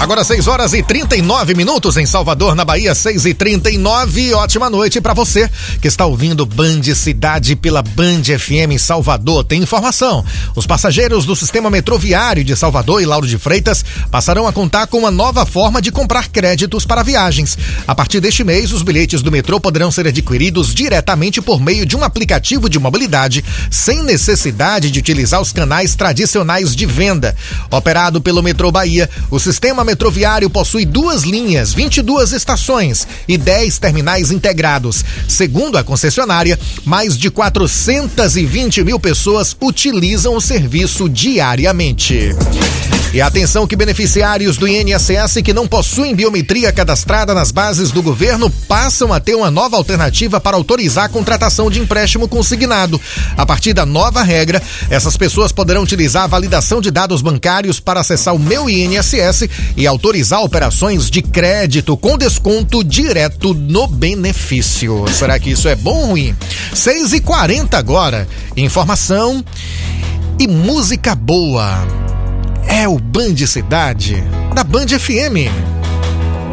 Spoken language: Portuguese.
Agora 6h39 em Salvador, na Bahia, 6h39. Ótima noite para você que está ouvindo Band Cidade pela Band FM em Salvador. Tem informação: os passageiros do sistema metroviário de Salvador e Lauro de Freitas passarão a contar com uma nova forma de comprar créditos para viagens. A partir deste mês, os bilhetes do metrô poderão ser adquiridos diretamente por meio de um aplicativo de mobilidade, sem necessidade de utilizar os canais tradicionais de venda. Operado pelo Metrô Bahia, o sistema metroviário possui 2 linhas, 22 estações e 10 terminais integrados. Segundo a concessionária, mais de 420 mil pessoas utilizam o serviço diariamente. E atenção que beneficiários do INSS que não possuem biometria cadastrada nas bases do governo passam a ter uma nova alternativa para autorizar a contratação de empréstimo consignado. A partir da nova regra, essas pessoas poderão utilizar a validação de dados bancários para acessar o Meu INSS e autorizar operações de crédito com desconto direto no benefício. Será que isso é bom ou ruim? 6h40 agora. Informação e música boa. É o Band Cidade, da Band FM.